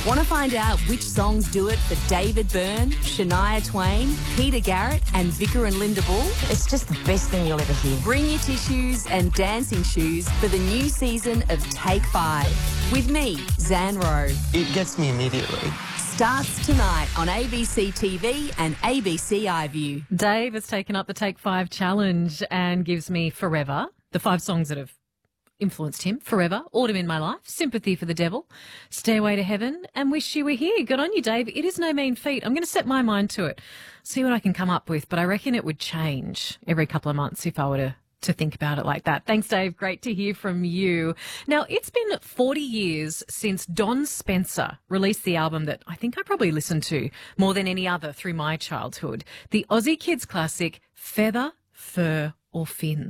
Want to find out which songs do it for David Byrne, Shania Twain, Peter Garrett and Vicar and Linda Bull? It's just the best thing you'll ever hear. Bring your tissues and dancing shoes for the new season of Take 5. With me, Zan Rowe. It gets me immediately. Starts tonight on ABC TV and ABC iView. Dave has taken up the Take 5 challenge and gives me Forever, the 5 songs that have influenced him. Forever, Autumn in My Life, Sympathy for the Devil, Stairway to Heaven and Wish You Were Here. Good on you, Dave. It is no mean feat. I'm going to set my mind to it, see what I can come up with, but I reckon it would change every couple of months if I were to think about it like that. Thanks, Dave. Great to hear from you. Now, it's been 40 years since Don Spencer released the album that I think I probably listened to more than any other through my childhood, the Aussie Kids classic, Feather, Fur or Fin.